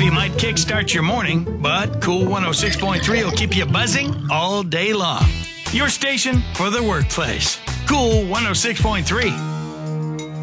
coffee might kickstart your morning, but Cool 106.3 will keep you buzzing all day long. Your station for the workplace. Cool 106.3.